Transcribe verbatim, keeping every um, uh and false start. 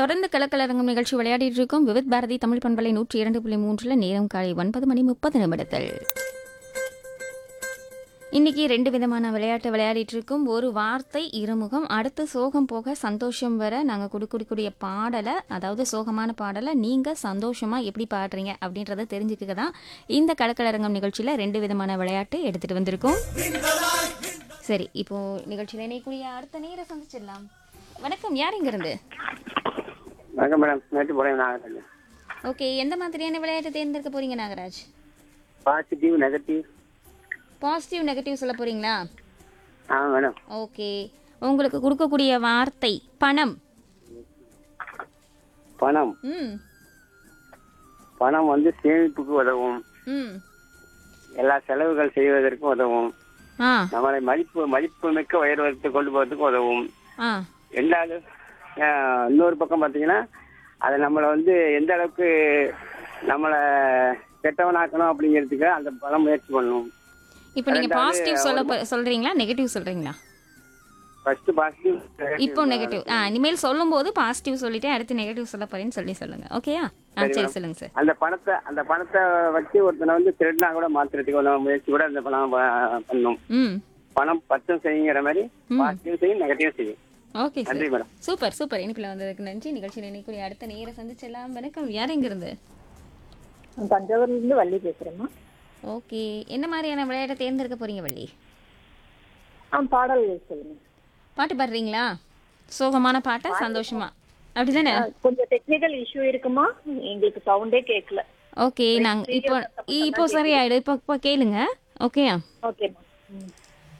தொடர்ந்து கலக்கலரங்கம் நிகழ்ச்சி விளையாடிட்டு இருக்கோம். விவித் பாரதி தமிழ் பண்பலை நூற்றி இரண்டு புள்ளி மூன்றுல நேரம் காலை ஒன்பது மணி முப்பது நிமிடத்தில். இன்னைக்கு ரெண்டு விதமான விளையாட்டு விளையாடிட்டு இருக்கோம். ஒரு வார்த்தை இருமுகம், அடுத்து சோகம் போக சந்தோஷம் வர நாங்கள் கொடுக்கக்கூடிய பாடலை, அதாவது சோகமான பாடலை நீங்கள் சந்தோஷமாக எப்படி பாடுறீங்க அப்படின்றத தெரிஞ்சுக்க தான் இந்த கலக்கலரங்கம் நிகழ்ச்சியில் ரெண்டு விதமான விளையாட்டு எடுத்துகிட்டு வந்திருக்கோம். சரி, இப்போ நிகழ்ச்சியில் இணையக்கூடிய அடுத்த நேரம் சந்திச்சிடலாம். வணக்கம், யார் இங்கிருந்து? வணக்கம் மேடம், நேற்று போகிறேன் நாகராஜ். ஓகே, எந்த மாதிரியான விளையாட்டு தேர்ந்தெடுக்க போறீங்க Nagaraj? Positive negative. Positive negative சொல்ல போறீங்களா? ஆ மேடம். ஓகே, உங்களுக்கு கொடுக்கக்கூடிய வார்த்தை பணம். பணம். ம் பணம் வந்து சேமிப்புக்கு உதவும், ம் எல்லா செலவுகள் செய்வதற்கும் உதவும், ஆ நம்மளை மதிப்பு மதிப்பு மிக்க உயர்வதற்கு கொண்டு போகிறதுக்கு உதவும். ஆ ரெண்டாவது ஆஹ், இன்னொரு பக்கம் பார்த்தீங்கன்னா அதை நம்மளை வந்து எந்த அளவுக்கு நம்மளை கெட்டவனாக்கணும் அப்படிங்கிறதுக்கு அந்த பணம் முயற்சி பண்ணணும். இப்போ நீங்க பாசிட்டிவ் சொல்ல போ- சொல்றீங்களா நெகட்டிவ் சொல்றீங்களா? First positive. இப்போ நெகட்டிவ். ஆ இனிமேல் சொல்லும்போது பாசிட்டிவ் சொல்லிட்டு அடுத்து நெகட்டிவ் சொல்ல போறேன்னு சொல்லி சொல்லுங்க. ஓகேயா? ஆ சரி, சொல்லுங்க சார். அந்த பணத்தை அந்த பணத்தை வச்சு ஒருத்தனை வந்து திருடினா கூட மாத்துறதுக்கு ஒரு முயற்சி கூட அந்த பணம் ப- பண்ணும். ம் பணம் பத்தும் செய்யுங்கிற மாதிரி பாசிட்டிவ் செய்யும், நெகட்டிவ் செய்யும். ஓகே சார், நன்றி மேடம். Super super. இனிப்பில் வந்ததுக்கு நன்றி. நிகழ்ச்சியில் இணைக்கூடிய அடுத்த நேரம் சந்திச்செல்லாம். வணக்கம், யார் இங்கிருந்து? தஞ்சாவூர்ல இருந்து வள்ளி பேசுறேம்மா. ஓகே, என்ன மாதிரியான விளையாட்டை தேர்ந்தெடுக்க போறீங்க வள்ளி? ஆ பாடல் சொல்லுங்க. பாட்டு பாடுறீங்களா? சோகமான பாட்டா சந்தோஷமா? அப்படிதானே? ஆ, கொஞ்சம் டெக்னிக்கல் இஷ்யூ இருக்குமா, எங்களுக்கு சவுண்டே கேட்கல. ஓகே, நாங்க இப்போ இப்போ சரியாயிடும். இப்போ இப்போ கேளுங்க. ஓகேயா? ஓகேம்மா. ம்